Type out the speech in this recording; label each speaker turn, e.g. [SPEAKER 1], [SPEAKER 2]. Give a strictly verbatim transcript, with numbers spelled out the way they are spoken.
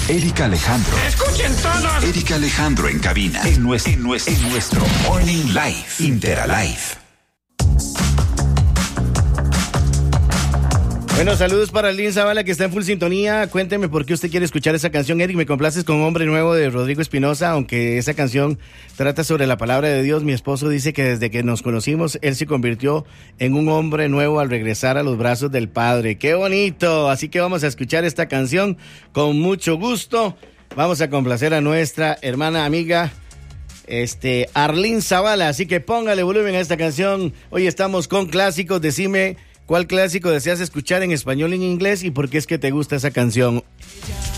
[SPEAKER 1] Erika Alejandro.
[SPEAKER 2] Escuchen todos.
[SPEAKER 1] Erika Alejandro en cabina. En nuestro, en nuestro, en nuestro Morning Live. Interalive.
[SPEAKER 3] Bueno, saludos para Lynn Zavala, que está en full sintonía. Cuénteme por qué usted quiere escuchar esa canción. Eric, me complaces con Hombre Nuevo de Rodrigo Espinosa, aunque esa canción trata sobre la palabra de Dios. Mi esposo dice que desde que nos conocimos, él se convirtió en un hombre nuevo al regresar a los brazos del Padre. ¡Qué bonito! Así que vamos a escuchar esta canción con mucho gusto. Vamos a complacer a nuestra hermana amiga este, Arlene Zavala. Así que póngale volumen a esta canción. Hoy estamos con clásicos. Decime ¿cuál clásico deseas escuchar en español y en inglés y por qué es que te gusta esa canción?